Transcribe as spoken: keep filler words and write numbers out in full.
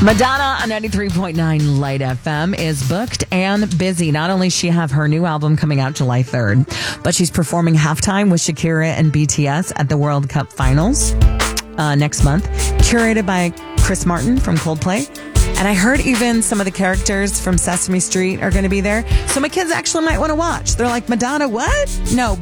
Madonna on ninety-three point nine Light F M is booked and busy. Not only does she have her new album coming out July third, but she's performing halftime with Shakira and B T S at the World Cup Finals uh, next month, curated by Chris Martin from Coldplay. And I heard even some of the characters from Sesame Street are going to be there. So my kids actually might want to watch. They're like, Madonna, what? No,